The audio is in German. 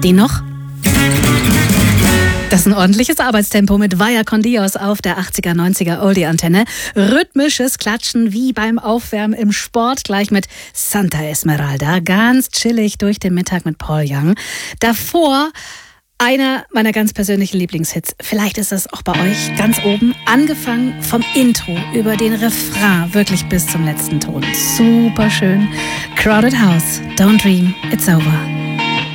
den noch? Das ist ein ordentliches Arbeitstempo mit Vaya con Dios auf der 80er, 90er Oldie-Antenne. Rhythmisches Klatschen wie beim Aufwärmen im Sport, gleich mit Santa Esmeralda. Ganz chillig durch den Mittag mit Paul Young. Davor einer meiner ganz persönlichen Lieblingshits. Vielleicht ist das auch bei euch ganz oben. Angefangen vom Intro über den Refrain, wirklich bis zum letzten Ton. Super schön. Crowded House, Don't Dream, It's Over.